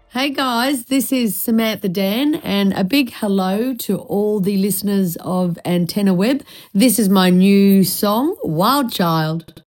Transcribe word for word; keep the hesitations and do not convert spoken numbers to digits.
Hey guys, this is Samantha Dan, and a big hello to all the listeners of Antenna Web. This is my new song, Wild Child.